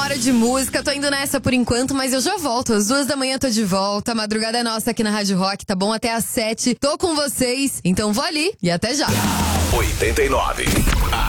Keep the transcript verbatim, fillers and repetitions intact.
hora de música. Tô indo nessa por enquanto, mas eu já volto. Às duas da manhã tô de volta. A madrugada é nossa aqui na Rádio Rock, tá bom? Até às sete. Tô com vocês, então vou ali e até já. oitenta e nove